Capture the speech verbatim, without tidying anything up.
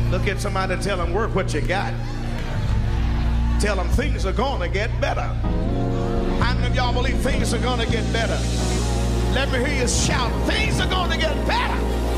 Look at somebody and tell them, work what you got. Tell them things are going to get better. How many of y'all believe things are going to get better? Let me hear you shout, things are going to get better.